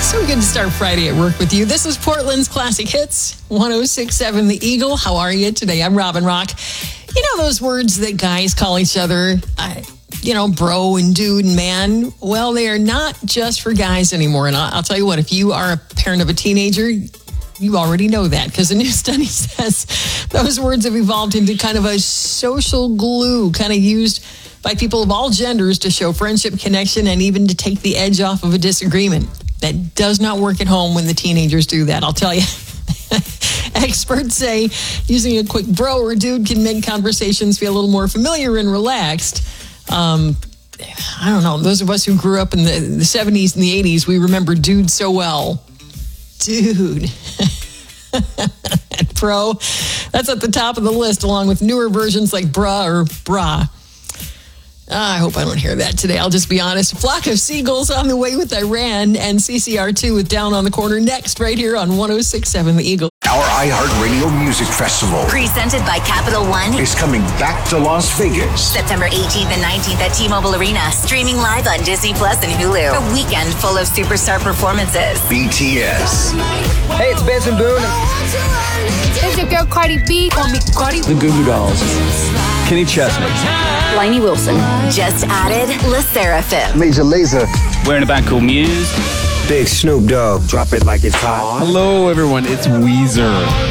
So good to start Friday at work with you. This is Portland's Classic Hits, 106.7 The Eagle. How are you today? I'm Robin Rock. You know those words that guys call each other, bro and dude and man? Well, they are not just for guys anymore. And I'll tell you what, if you are a parent of a teenager, you already know that, because a new study says those words have evolved into kind of a social glue, kind of used by people of all genders to show friendship, connection, and even to take the edge off of a disagreement. That does not work at home when the teenagers do that, I'll tell you. Experts say using a quick bro or dude can make conversations feel a little more familiar and relaxed. I don't know. Those of us who grew up in the 70s and the 80s, we remember dude so well. Dude. And bro, that's at the top of the list, along with newer versions like bruh or bra. I hope I don't hear that today. I'll just be honest. Flock of Seagulls on the way with Iran, and CCR2 with Down on the Corner next right here on 106.7 The Eagle. Our iHeartRadio Music Festival, presented by Capital One, is coming back to Las Vegas. September 18th and 19th at T-Mobile Arena. Streaming live on Disney Plus and Hulu. A weekend full of superstar performances. BTS. Hey, it's Benson Boone. It's your girl Cardi B. Call me Cardi. The Goo Goo Dolls. Kenny Chesney. Lainey Wilson. Just added La Seraphim. Major Lazer. We're in a band called Muse. Big Snoop Dogg. Drop it like it's hot. Hello, everyone. It's Weezer.